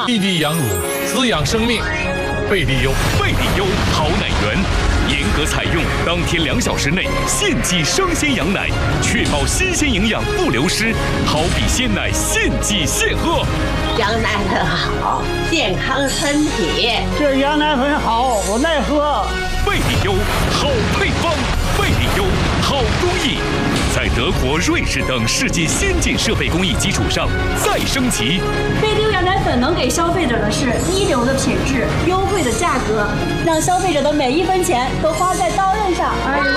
异地养乳，滋养生命。贝利优， 贝利优好奶源，严格采用当天2小时内现挤生鲜羊奶，确保新鲜营养不流失，好比鲜奶现挤现喝。 羊奶粉好，健康身体。 这羊奶粉好，我爱喝。 贝利优好配方，贝利优好工艺，在德国、瑞士等世界先进设备工艺基础上再升级。 贝利优羊奶粉能给消费者的是一流的品质、优惠的价格，让消费者的每1分钱都花在刀刃上。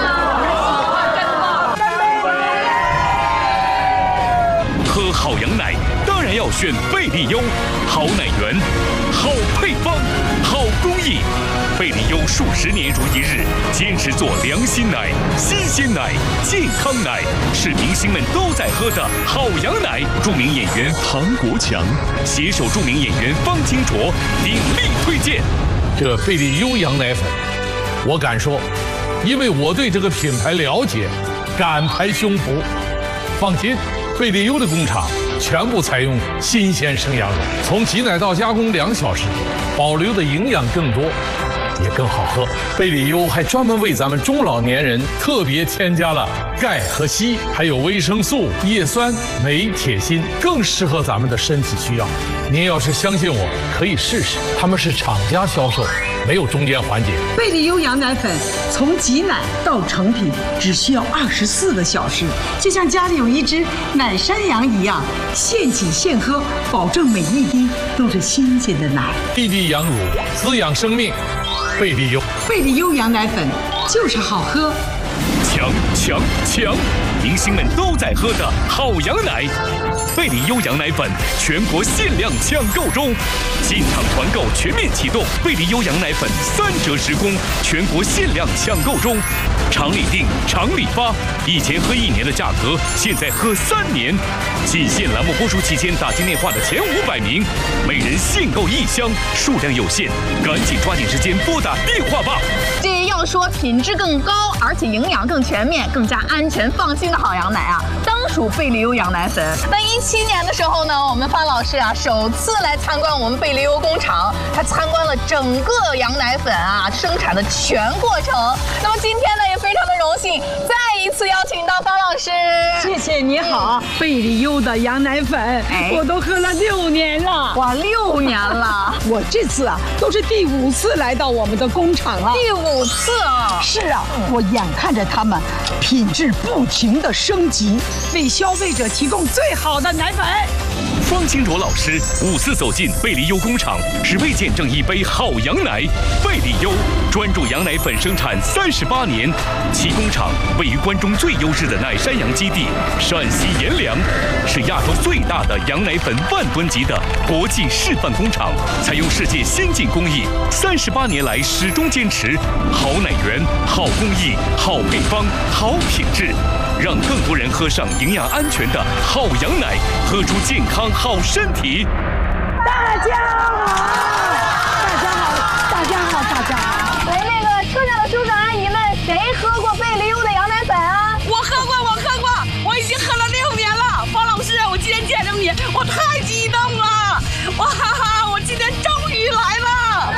喝好羊奶当然要选贝利优，好奶源，好配方，好工艺。贝利优数10年如一日，坚持做良心奶、新鲜奶、健康奶，是明星们都在喝的好羊奶。著名演员庞国强携手著名演员方清卓鼎力推荐这贝利优羊奶粉，我敢说，因为我对这个品牌了解，敢拍胸脯。放心，贝利优的工厂全部采用新鲜生羊乳，从挤奶到加工2小时，保留的营养更多，也更好喝。贝利优还专门为咱们中老年人特别添加了钙和硒，还有维生素、叶酸、镁、铁、锌，更适合咱们的身体需要。您要是相信我，可以试试，他们是厂家销售，没有中间环节。 贝利优羊奶粉从挤奶到成品只需要24个小时，就像家里有一只奶山羊一样，现挤现喝，保证每一滴都是新鲜的奶。 异地养乳，滋养生命。贝利优， 贝利优羊奶粉就是好喝。 强强强！明星们都在喝的好羊奶，贝利优羊奶粉全国限量抢购中，进场团购全面启动，贝利优羊奶粉3折10供，全国限量抢购中，厂里订，厂里发，以前喝1年的价格，现在喝3年。仅限栏目播出期间打进电话的前500名，每人限购1箱，数量有限，赶紧抓紧时间拨打电话吧。 这要说品质更高，而且营养更全面、更加安全放心的好羊奶啊，当属贝利优羊奶粉。那17年的时候呢，我们方老师啊首次来参观我们贝利优工厂，他参观了整个羊奶粉啊生产的全过程。那么今天呢，也非常的荣幸，再一次邀请到方老师。 谢谢你好，贝利优的羊奶粉，我都喝了6年了。 哇，6年了！ 我这次啊都是第5次来到我们的工厂了。 第5次啊！ 是啊，我眼看着他们品质不停的升级，为消费者提供最好的奶粉。 方清卓老师5次走进贝利优工厂，只为见证一杯好羊奶。贝利优专注羊奶粉生产38年，其工厂位于关中最优质的奶山羊基地陕西阎良，是亚洲最大的羊奶粉万吨级的国际示范工厂，采用世界先进工艺，38年来始终坚持好奶源、好工艺、好配方、好品质，让更多人喝上营养安全的好羊奶，喝出健康好身体。 大家好，大家好，大家好，大家好！ 来，那个车上的叔叔阿姨们，谁喝过贝利优的羊奶粉啊？ 我喝过，我已经喝了6年了。方老师，我今天见着你，我太激动了！哇哈哈，我今天终于来了！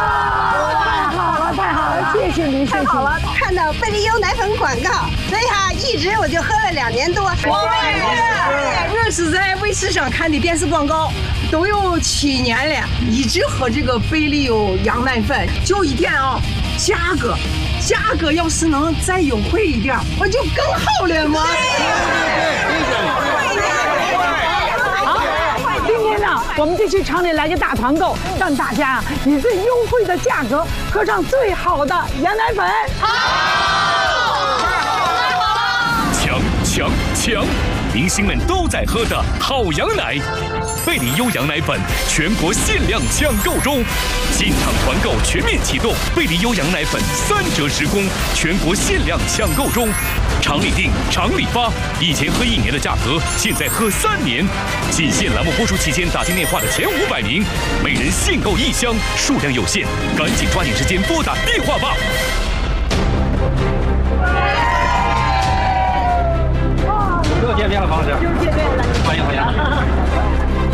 太好了，谢谢您， 太好了！看到贝利优奶粉广告，所以哈，一直我就喝了2年多。 我是在卫视上看的电视广告，都有7年了，一直喝这个贝利优羊奶粉。就一点啊，价格要是能再优惠一点，我就更好了嘛。 今天呢，我们就去厂里来个大团购，让大家以最优惠的价格喝上最好的羊奶粉。 强！明星们都在喝的好羊奶，贝利优羊奶粉全国限量抢购中，进场团购全面启动，贝利优羊奶粉3折10供，全国限量抢购中，厂里订，厂里发，以前喝1年的价格，现在喝3年。仅限栏目播出期间打进电话的前500名，每人限购1箱，数量有限，赶紧抓紧时间拨打电话吧。 又见面了，方老师。 又见面了， 欢迎。